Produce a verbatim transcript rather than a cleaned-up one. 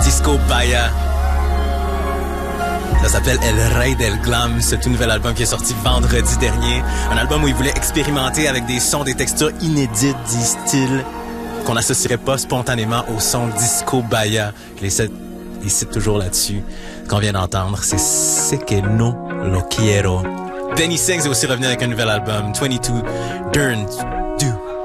Disco Baya. Ça s'appelle El Rey del Glam, ce tout nouvel album qui est sorti vendredi dernier. Un album où il voulait expérimenter avec des sons, des textures inédites, des styles qu'on n'associerait pas spontanément au son Disco Baya. Je les cite, les cite toujours là-dessus. Ce qu'on vient d'entendre, c'est C'est que no lo quiero. Benny Sings est aussi revenu avec un nouvel album, vingt-deux Dern.